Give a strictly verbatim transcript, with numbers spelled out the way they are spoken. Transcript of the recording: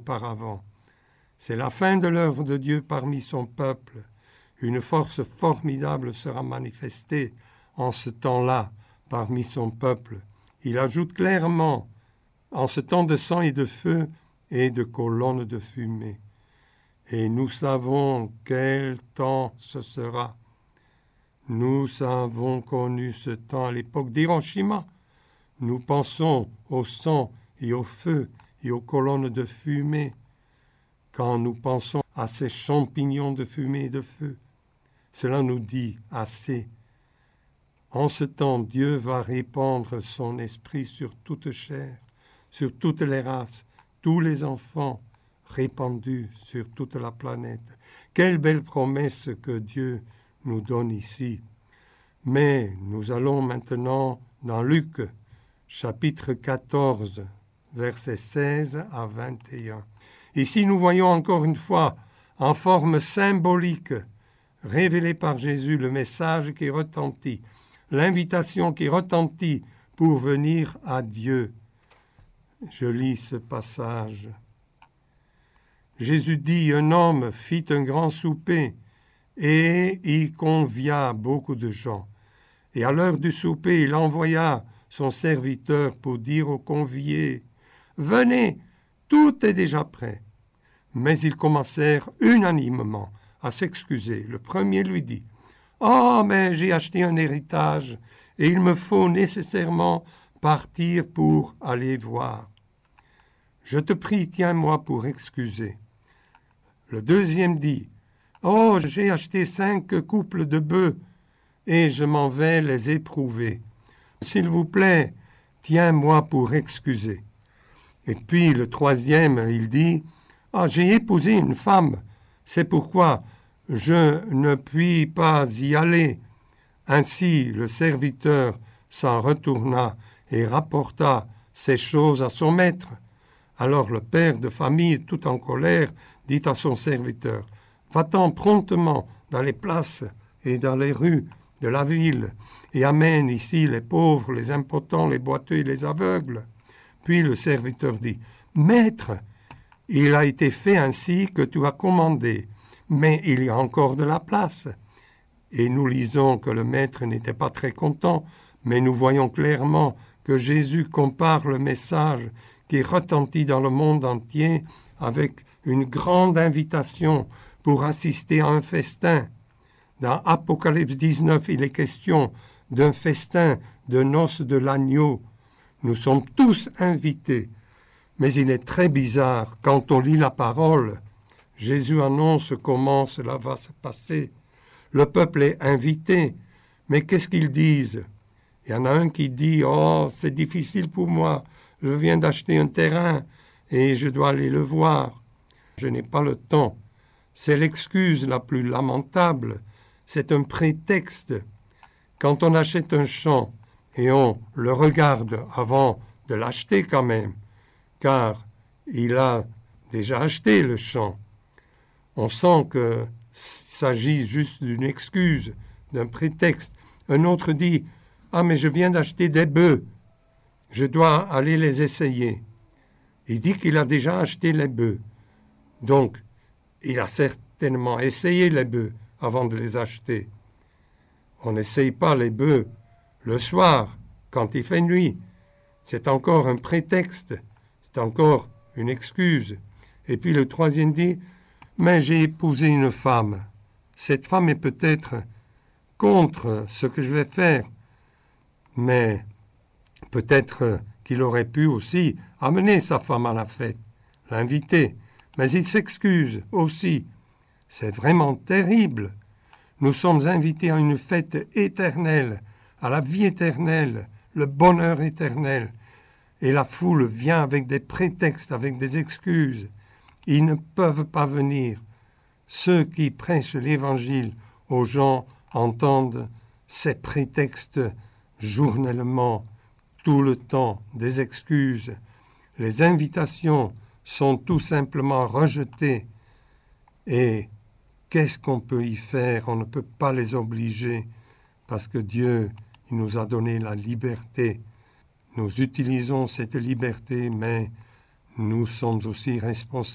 auparavant. C'est la fin de l'œuvre de Dieu parmi son peuple. Une force formidable sera manifestée en ce temps-là parmi son peuple. Il ajoute clairement, en ce temps de sang et de feu et de colonnes de fumée. Et nous savons quel temps ce sera. Nous avons connu ce temps à l'époque d'Hiroshima. Nous pensons au sang et au feu et aux colonnes de fumée quand nous pensons à ces champignons de fumée et de feu. Cela nous dit assez. En ce temps, Dieu va répandre son esprit sur toute chair, sur toutes les races, tous les enfants répandus sur toute la planète. Quelle belle promesse que Dieu nous donne ici. Mais nous allons maintenant dans Luc, chapitre quatorze, versets seize à vingt et un. Ici, nous voyons encore une fois, en forme symbolique, révélé par Jésus, le message qui retentit, l'invitation qui retentit pour venir à Dieu. Je lis ce passage. Jésus dit, un homme fit un grand souper et y convia beaucoup de gens. Et à l'heure du souper, il envoya son serviteur pour dire aux conviés, « Venez, tout est déjà prêt. » Mais ils commencèrent unanimement à s'excuser. Le premier lui dit, « Oh, mais j'ai acheté un héritage et il me faut nécessairement partir pour aller voir. Je te prie, tiens-moi pour excuser. » Le deuxième dit, « Oh, j'ai acheté cinq couples de bœufs et je m'en vais les éprouver. S'il vous plaît, tiens-moi pour excuser. » Et puis le troisième, il dit, « Ah, j'ai épousé une femme, c'est pourquoi je ne puis pas y aller. » Ainsi le serviteur s'en retourna et rapporta ces choses à son maître. Alors le père de famille, tout en colère, dit à son serviteur, « Va-t'en promptement dans les places et dans les rues de la ville et amène ici les pauvres, les impotents, les boiteux et les aveugles. » Puis le serviteur dit, « Maître, il a été fait ainsi que tu as commandé, mais il y a encore de la place. » Et nous lisons que le maître n'était pas très content, mais nous voyons clairement que Jésus compare le message qui retentit dans le monde entier avec une grande invitation pour assister à un festin. Dans Apocalypse dix-neuf, il est question d'un festin de noces de l'agneau. Nous sommes tous invités, mais il est très bizarre quand on lit la parole. Jésus annonce comment cela va se passer. Le peuple est invité, mais qu'est-ce qu'ils disent? Il y en a un qui dit « Oh, c'est difficile pour moi, je viens d'acheter un terrain et je dois aller le voir. Je n'ai pas le temps. » C'est l'excuse la plus lamentable. C'est un prétexte. Quand on achète un champ et on le regarde avant de l'acheter quand même, car il a déjà acheté le champ, on sent qu'il s'agit juste d'une excuse, d'un prétexte. Un autre dit « Ah, mais je viens d'acheter des bœufs, je dois aller les essayer. » Il dit qu'il a déjà acheté les bœufs. Donc, il a certainement essayé les bœufs avant de les acheter. On n'essaye pas les bœufs le soir, quand il fait nuit. C'est encore un prétexte, c'est encore une excuse. Et puis le troisième dit, « Mais j'ai épousé une femme. Cette femme est peut-être contre ce que je vais faire, mais peut-être qu'il aurait pu aussi amener sa femme à la fête, l'inviter. Mais il s'excuse aussi. C'est vraiment terrible. Nous sommes invités à une fête éternelle, à la vie éternelle, le bonheur éternel. Et la foule vient avec des prétextes, avec des excuses. Ils ne peuvent pas venir. Ceux qui prêchent l'Évangile aux gens entendent ces prétextes journellement, tout le temps, des excuses. Les invitations sont tout simplement rejetées. Et qu'est-ce qu'on peut y faire? On ne peut pas les obliger parce que Dieu il nous a donné la liberté. Nous utilisons cette liberté, mais nous sommes aussi responsables